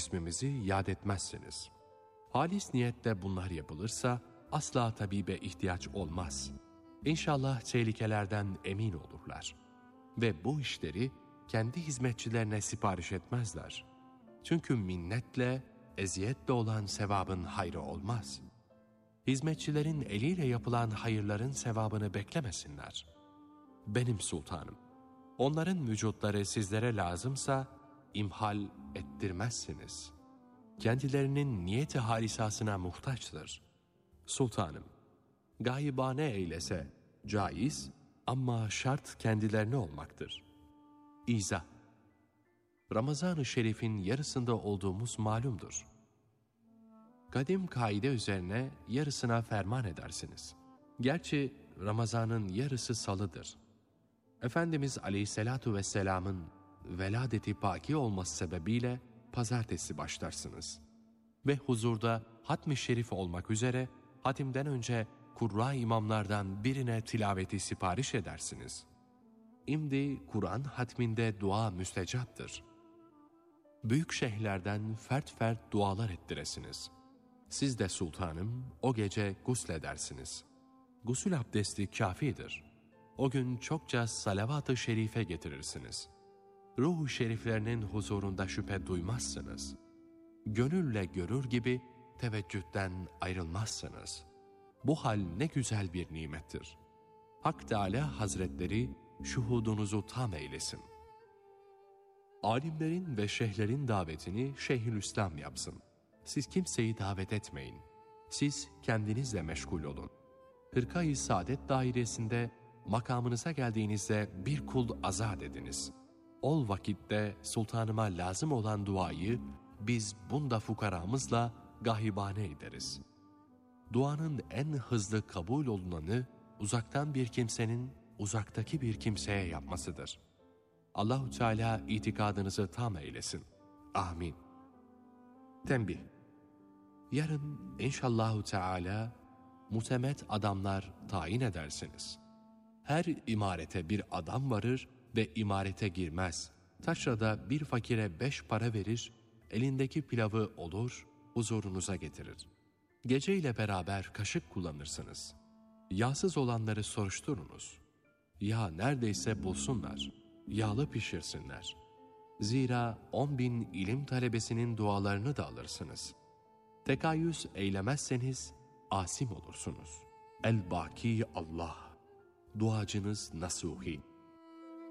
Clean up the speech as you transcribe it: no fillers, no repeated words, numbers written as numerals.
ismimizi yad etmezsiniz. Halis niyetle bunlar yapılırsa asla tabibe ihtiyaç olmaz. İnşallah tehlikelerden emin olurlar. Ve bu işleri kendi hizmetçilerine sipariş etmezler. Çünkü minnetle, eziyetle olan sevabın hayrı olmaz. Hizmetçilerin eliyle yapılan hayırların sevabını beklemesinler. Benim sultanım, onların vücutları sizlere lazımsa imhal ettirmezsiniz. Kendilerinin niyeti halisasına muhtaçtır. Sultanım, gaybane eylese caiz ama şart kendilerine olmaktır. İzah: Ramazan-ı Şerif'in yarısında olduğumuz malumdur. Kadim kaide üzerine yarısına ferman edersiniz. Gerçi Ramazan'ın yarısı salıdır. Efendimiz Aleyhisselatu Vesselam'ın veladeti paki olması sebebiyle pazartesi başlarsınız. Ve huzurda hatm-i şerif olmak üzere hatimden önce kurra imamlardan birine tilaveti sipariş edersiniz. İmdi Kur'an hatminde dua müstecaptır. Büyük şeyhlerden fert fert dualar ettiresiniz. Siz de sultanım o gece gusledersiniz. Gusül abdesti kafidir. O gün çokça salavat-ı şerife getirirsiniz. Ruh-u şeriflerinin huzurunda şüphe duymazsınız. Gönülle görür gibi teveccühten ayrılmazsınız. Bu hal ne güzel bir nimettir. Hak Teâlâ Hazretleri şuhudunuzu tam eylesin. Alimlerin ve şeyhlerin davetini Şeyhülislam yapsın. Siz kimseyi davet etmeyin. Siz kendinizle meşgul olun. Hırka-i Saadet dairesinde makamınıza geldiğinizde bir kul azat ediniz. Ol vakitte sultanıma lazım olan duayı biz bunda fukaramızla gahibane ederiz. Duanın en hızlı kabul olunanı uzaktan bir kimsenin uzaktaki bir kimseye yapmasıdır. Allah-u Teala itikadınızı tam eylesin. Amin. Tembih: Yarın inşallahü Teala mutemet adamlar tayin edersiniz. Her imarete bir adam varır ve imarete girmez. Taşrada bir fakire 5 para verir, elindeki pilavı olur, huzurunuza getirir. Geceyle beraber kaşık kullanırsınız. Yağsız olanları soruşturunuz. Yağ neredeyse bulsunlar, yağlı pişirsinler. Zira 10.000 ilim talebesinin dualarını da alırsınız. Tekayyüz eylemezseniz asim olursunuz. El-Baki Allah, duacınız nasuhi.